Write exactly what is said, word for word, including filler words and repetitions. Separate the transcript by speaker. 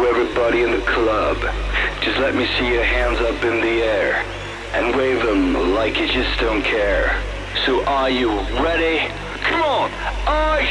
Speaker 1: everybody in the club. Just let me see your hands up in the air and wave them like you just don't care. So are you ready? Come on! Are